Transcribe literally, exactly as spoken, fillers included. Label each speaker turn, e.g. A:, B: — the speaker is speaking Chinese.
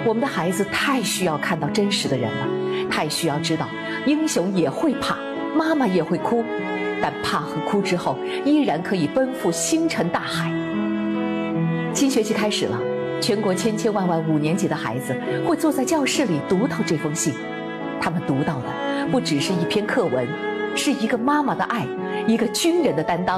A: 我们的孩子太需要看到真实的人了，太需要知道英雄也会怕，妈妈也会哭，但怕和哭之后依然可以奔赴星辰大海。新学期开始了，全国千千万万五年级的孩子会坐在教室里读到这封信，他们读到的不只是一篇课文，是一个妈妈的爱，一个军人的担当。